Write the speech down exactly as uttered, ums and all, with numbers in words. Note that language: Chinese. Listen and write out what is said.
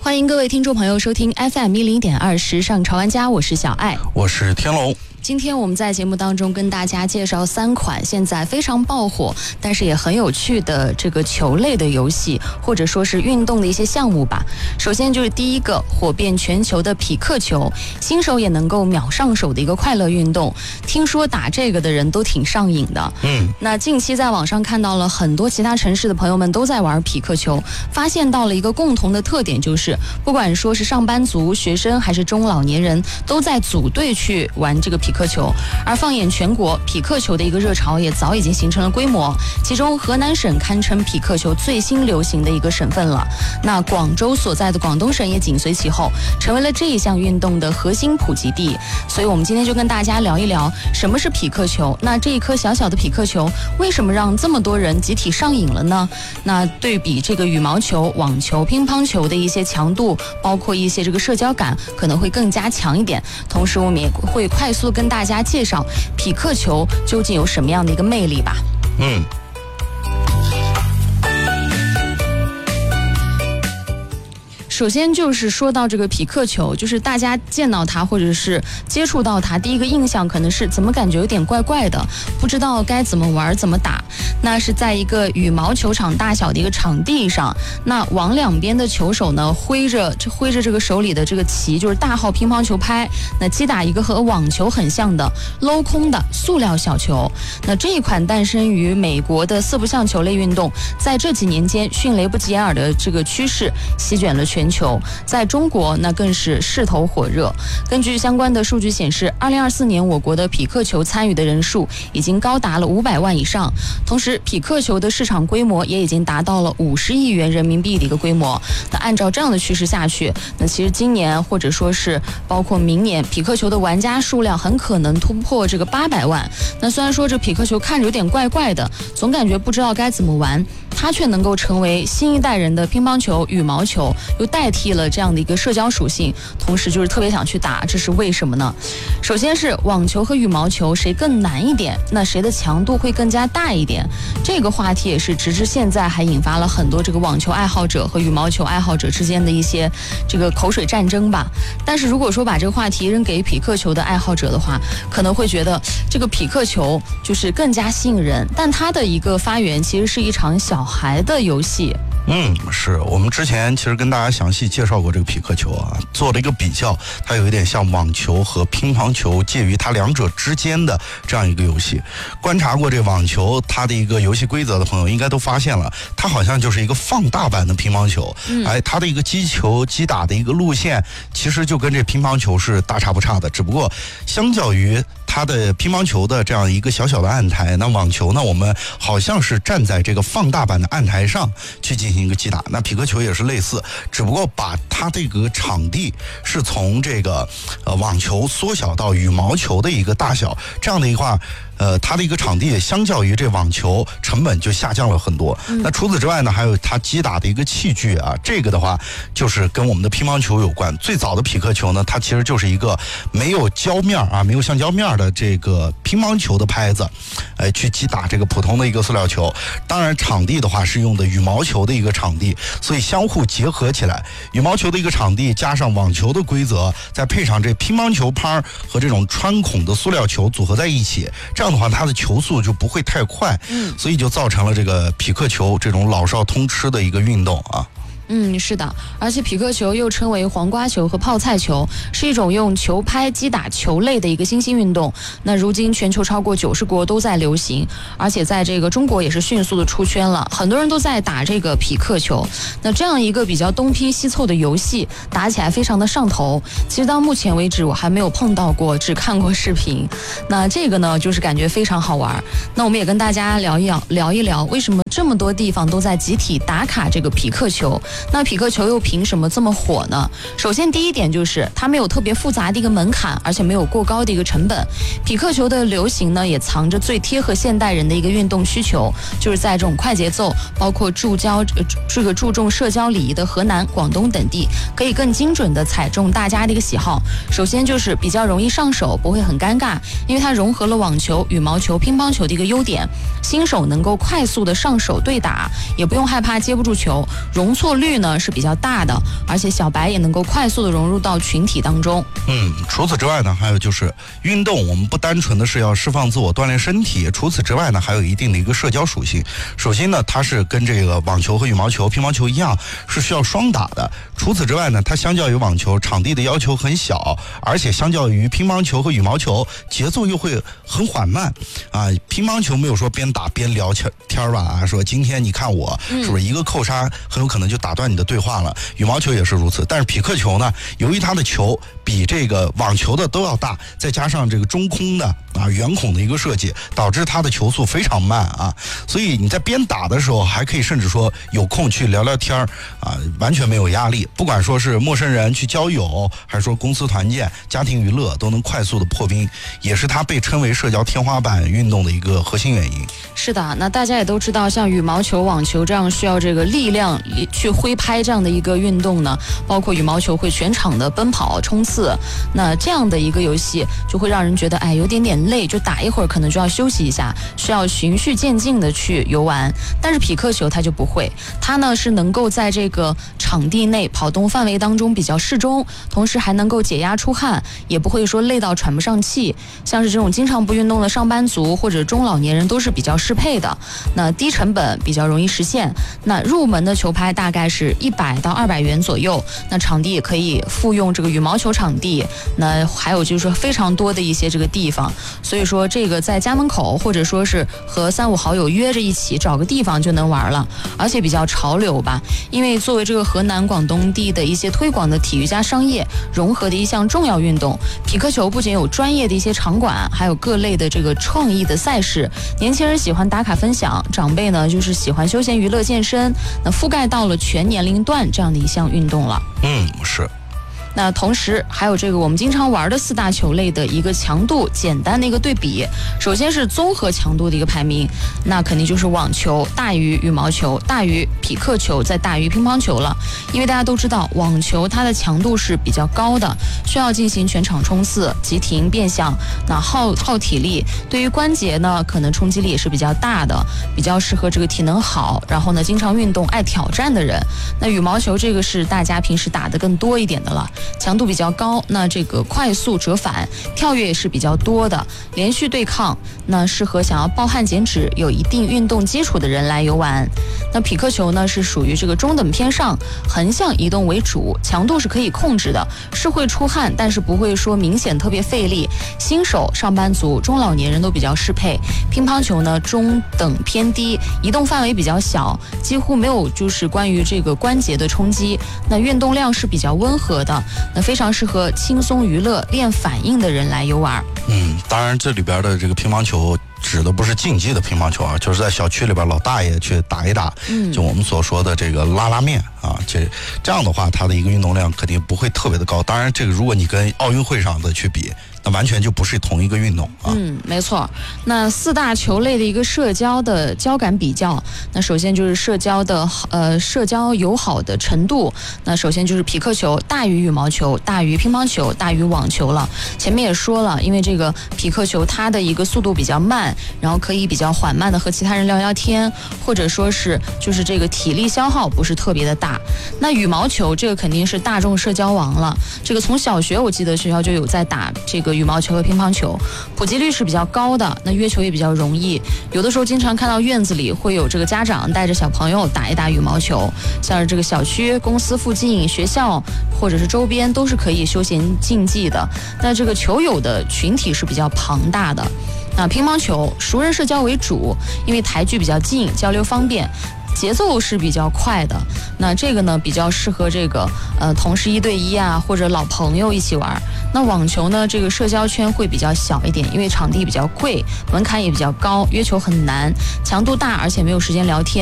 欢迎各位听众朋友收听 F M 一零点二时尚潮玩家，我是小爱， 我是天龙。 今天我们在节目当中跟大家介绍三款现在非常爆火，但是也很有趣的这个球类的游戏，或者说是运动的一些项目吧。首先就是第一个火遍全球的匹克球，新手也能够秒上手的一个快乐运动。听说打这个的人都挺上瘾的。 嗯， 那近期在网上看到了很多其他城市的朋友们都在玩匹克球，发现到了一个共同的特点，就是不管说是上班族、学生还是中老年人，都在组队去玩这个匹克球。而放眼全国，匹克球的一个热潮也早已经形成了规模，其中河南省堪称匹克球最新流行的一个省份了。那广州所在的广东省也紧随其后，成为了这一项运动的核心普及地。所以我们今天就跟大家聊一聊什么是匹克球，那这一颗小小的匹克球为什么让这么多人集体上瘾了呢？那对比这个羽毛球、网球、乒乓球的一些强度，包括一些这个社交感可能会更加强一点。同时我们也会快速跟大家介绍匹克球究竟有什么样的一个魅力吧。 嗯。 首先就是说到这个匹克球，就是大家见到它或者是接触到它，第一个印象可能是怎么感觉有点怪怪的，不知道该怎么玩怎么打。那是在一个羽毛球场大小的一个场地上，那往两边的球手呢挥着挥着这个手里的这个旗，就是大号乒乓球拍，那击打一个和网球很像的镂空的塑料小球。那这一款诞生于美国的四不像球类运动，在这几年间迅雷不及掩耳的这个趋势席卷了全球，在中国那更是势头火热。根据相关的数据显示，二零二四年我国的匹克球参与的人数已经高达了五百万以上，同时匹克球的市场规模也已经达到了五十亿元人民币的一个规模。那按照这样的趋势下去，那其实今年或者说是包括明年，匹克球的玩家数量很可能突破这个八百万。那虽然说这匹克球看着有点怪怪的，总感觉不知道该怎么玩，它却能够成为新一代人的乒乓球、羽毛球，又代替了这样的一个社交属性，同时就是特别想去打，这是为什么呢？首先是网球和羽毛球谁更难一点，那谁的强度会更加大一点，这个话题也是直至现在还引发了很多这个网球爱好者和羽毛球爱好者之间的一些这个口水战争吧。但是如果说把这个话题扔给匹克球的爱好者的话，可能会觉得这个匹克球就是更加吸引人，但它的一个发源其实是一场小孩的游戏。 嗯，是我们之前其实跟大家详细介绍过这个匹克球啊，做了一个比较，它有一点像网球和乒乓球介于它两者之间的这样一个游戏。观察过这网球它的一个游戏规则的朋友应该都发现了，它好像就是一个放大版的乒乓球。嗯，哎，它的一个击球击打的一个路线其实就跟这乒乓球是大差不差的，只不过相较于它的乒乓球的这样一个小小的案台，那网球呢，我们好像是站在这个放大版的案台上去进行一个击打。那匹克球也是类似，只不过把它这个场地是从这个呃网球缩小到羽毛球的一个大小，这样的一个话。呃，它的一个场地相较于这网球成本就下降了很多。嗯、那除此之外呢，还有它击打的一个器具啊，这个的话就是跟我们的乒乓球有关。最早的匹克球呢，它其实就是一个没有胶面啊、没有橡胶面的这个乒乓球的拍子，呃，去击打这个普通的一个塑料球。当然，场地的话是用的羽毛球的一个场地，所以相互结合起来，羽毛球的一个场地加上网球的规则，再配上这乒乓球拍和这种穿孔的塑料球组合在一起，这样的话它的球速就不会太快，嗯，所以就造成了这个匹克球这种老少通吃的一个运动啊。 嗯，是的，而且匹克球又称为黄瓜球和泡菜球，是一种用球拍击打球类的一个新兴运动。那如今全球超过九十国都在流行，而且在这个中国也是迅速的出圈了，很多人都在打这个匹克球。那这样一个比较东拼西凑的游戏，打起来非常的上头。其实到目前为止我还没有碰到过，只看过视频。那这个呢，就是感觉非常好玩。那我们也跟大家聊一聊聊一聊，为什么这么多地方都在集体打卡这个匹克球。那匹克球又凭什么这么火呢？首先第一点就是它没有特别复杂的一个门槛，而且没有过高的一个成本。匹克球的流行呢，也藏着最贴合现代人的一个运动需求，就是在这种快节奏，包括注交这个注重社交礼仪的河南、广东等地，可以更精准的踩中大家的一个喜好。首先就是比较容易上手，不会很尴尬，因为它融合了网球、羽毛球、乒乓球的一个优点，新手能够快速的上手。 手对打，也不用害怕接不住球，容错率呢是比较大的，而且小白也能够快速的融入到群体当中。 嗯，除此之外呢，还有就是运动，我们不单纯的是要释放自我、锻炼身体，除此之外呢，还有一定的一个社交属性。首先呢，它是跟这个网球和羽毛球、乒乓球一样，是需要双打的。除此之外呢，它相较于网球，场地的要求很小，而且相较于乒乓球和羽毛球，节奏又会很缓慢啊。乒乓球没有说边打边聊天吧啊，说今天你看我是不是一个扣杀很有可能就打断你的对话了。羽毛球也是如此，但是匹克球呢，由于它的球比这个网球的都要大，再加上这个中空的啊圆孔的一个设计，导致它的球速非常慢啊，所以你在边打的时候还可以甚至说有空去聊聊天啊，完全没有压力。不管说是陌生人去交友，还是说公司团建、家庭娱乐，都能快速的破冰，也是它被称为社交天花板运动的一个核心原因。 是的，那大家也都知道，像羽毛球、网球这样需要这个力量去挥拍这样的一个运动呢，包括羽毛球会全场的奔跑冲刺，那这样的一个游戏就会让人觉得哎有点点累，就打一会儿可能就要休息一下，需要循序渐进的去游玩。但是匹克球它就不会，它呢是能够在这个场地内跑动范围当中比较适中，同时还能够解压出汗，也不会说累到喘不上气。像是这种经常不运动的上班族或者中老年人都是比较适配的。那低成本比较容易实现。那入门的球拍大概是一百到二百元左右。那场地也可以复用这个羽毛球场地。那还有就是非常多的一些这个地方，所以说这个在家门口或者说是和三五好友约着一起找个地方就能玩了，而且比较潮流吧。因为作为这个河南、广东地的一些推广的体育加商业融合的一项重要运动，匹克球不仅有专业的一些场馆，还有各类的这个创意的赛事。年轻人喜欢打卡分享，长辈呢就是喜欢休闲娱乐健身，那覆盖到了全年龄段这样的一项运动了。 嗯，是。 那同时还有这个我们经常玩的四大球类的一个强度简单的一个对比。首先是综合强度的一个排名，那肯定就是网球大于羽毛球，大于匹克球，再大于乒乓球了。因为大家都知道网球它的强度是比较高的，需要进行全场冲刺、急停、变向，那耗耗体力，对于关节呢可能冲击力也是比较大的，比较适合这个体能好，然后呢经常运动、爱挑战的人。那羽毛球这个是大家平时打的更多一点的了，强度比较高，那这个快速折返、跳跃也是比较多的，连续对抗，那适合想要暴汗减脂、有一定运动基础的人来游玩。那匹克球呢是属于这个中等偏上，横向移动为主，强度是可以控制的，是会出汗，但是不会说明显特别费力。新手、上班族、中老年人都比较适配。乒乓球呢中等偏低，移动范围比较小，几乎没有就是关于这个关节的冲击，那运动量是比较温和的，那非常适合轻松娱乐、练反应的人来游玩。 嗯，当然这里边的这个乒乓球指的不是竞技的乒乓球啊，就是在小区里边老大爷去打一打，嗯，就我们所说的这个拉拉面啊，这这样的话，它的一个运动量肯定不会特别的高。当然，这个如果你跟奥运会上的去比，那完全就不是同一个运动啊。 嗯，没错。那四大球类的一个社交的交感比较，那首先就是社交的呃社交友好的程度。那首先就是匹克球大于羽毛球，大于乒乓球，大于网球了。前面也说了，因为这个匹克球它的一个速度比较慢，然后可以比较缓慢的和其他人聊聊天，或者说是就是这个体力消耗不是特别的大。那羽毛球这个肯定是大众社交王了，这个从小学我记得学校就有在打这个羽毛球和乒乓球，普及率是比较高的，那约球也比较容易。有的时候经常看到院子里会有这个家长带着小朋友打一打羽毛球，像是这个小区、公司附近、学校或者是周边都是可以休闲竞技的。那这个球友的群体是比较庞大的。那乒乓球熟人社交为主，因为台距比较近，交流方便，节奏是比较快的。那这个呢比较适合这个呃同事一对一啊，或者老朋友一起玩。那网球呢这个社交圈会比较小一点，因为场地比较贵，门槛也比较高，约球很难，强度大，而且没有时间聊天。